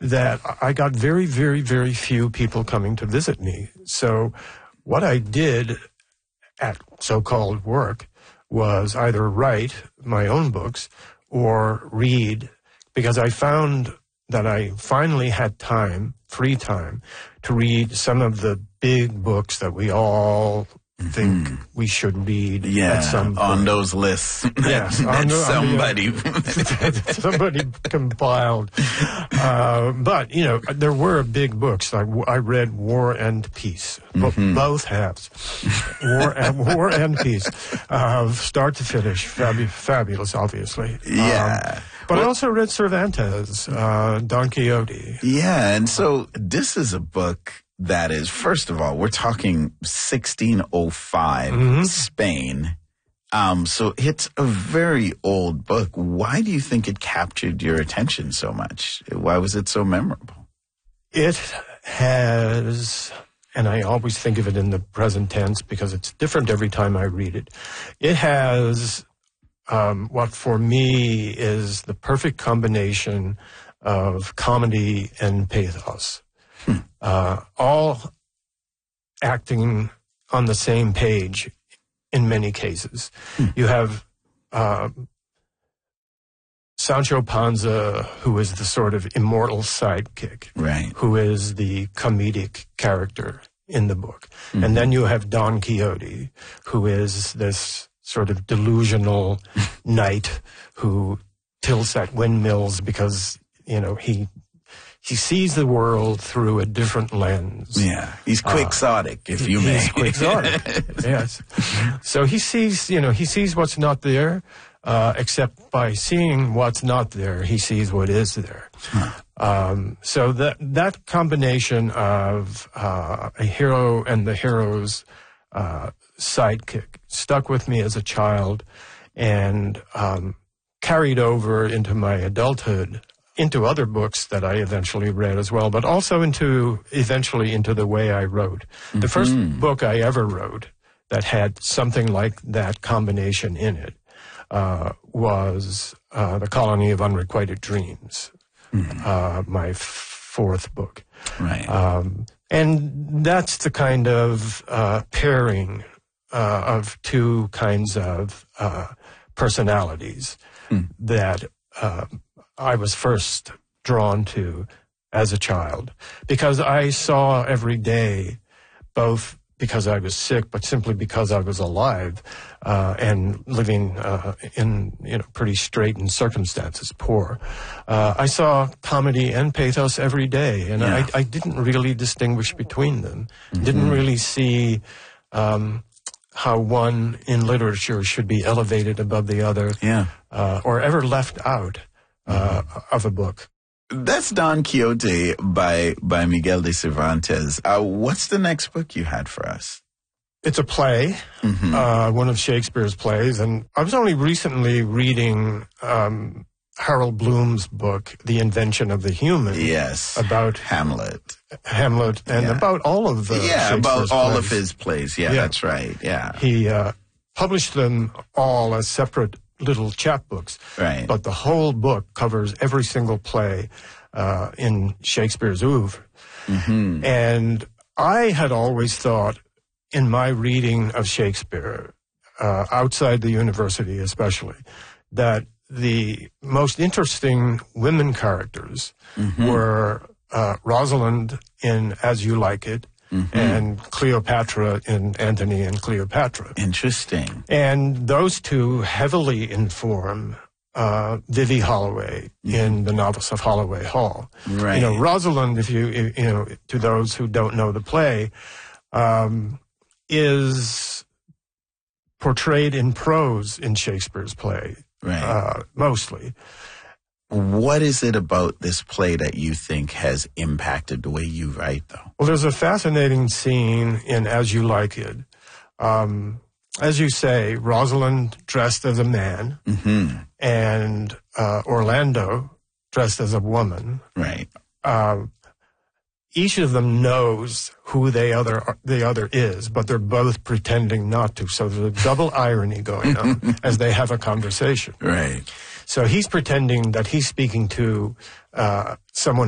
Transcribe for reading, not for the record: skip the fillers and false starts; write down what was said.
that I got very, very, very few people coming to visit me. So what I did at so-called work was either write my own books or read, because I found that I finally had time, free time, to read some of the big books that we all think we should read at some point. On those lists. Yes, somebody compiled. But, there were big books. I read War and Peace, both halves. War and Peace, start to finish. Fabulous, obviously. Yeah. But I also read Cervantes, Don Quixote. Yeah, and so this is a book that is, first of all, we're talking 1605, Spain. So it's a very old book. Why do you think it captured your attention so much? Why was it so memorable? It has, and I always think of it in the present tense because it's different every time I read it. It has what for me is the perfect combination of comedy and pathos. All acting on the same page in many cases. You have Sancho Panza, who is the sort of immortal sidekick, right, who is the comedic character in the book. And then you have Don Quixote, who is this sort of delusional knight who tilts at windmills because, he sees the world through a different lens. Yeah, he's quixotic, if you may. He's quixotic, yes. So he sees what's not there, except by seeing what's not there, he sees what is there. So that combination of a hero and the hero's sidekick stuck with me as a child and carried over into my adulthood, into other books that I eventually read as well, but also eventually into the way I wrote. The first book I ever wrote that had something like that combination in it was The Colony of Unrequited Dreams, my fourth book. Right. And that's the kind of pairing of two kinds of personalities that I was first drawn to as a child, because I saw every day, both because I was sick, but simply because I was alive and living in pretty straitened circumstances, poor. I saw comedy and pathos every day, and I didn't really distinguish between them. Didn't really see how one in literature should be elevated above the other, or ever left out of a book. That's Don Quixote by Miguel de Cervantes. What's the next book you had for us? It's a play, one of Shakespeare's plays, and I was only recently reading Harold Bloom's book, The Invention of the Human. Yes, about Hamlet, and about all of the about all plays. of his plays. Yeah, that's right. Yeah, he published them all as separate little chapbooks, right? But the whole book covers every single play in Shakespeare's oeuvre. And I had always thought, in my reading of Shakespeare, outside the university especially, that the most interesting women characters were Rosalind in As You Like It, and Cleopatra in Antony and Cleopatra. Interesting. And those two heavily inform Vivie Holloway in the novels of Holloway Hall. Right. Rosalind, if you to those who don't know the play, is portrayed in prose in Shakespeare's play, right? Mostly. What is it about this play that you think has impacted the way you write, though? Well, there's a fascinating scene in As You Like It. As you say, Rosalind dressed as a man, and Orlando dressed as a woman. Right. Each of them knows who the other is, but they're both pretending not to. So there's a double irony going on as they have a conversation. Right. So he's pretending that he's speaking to someone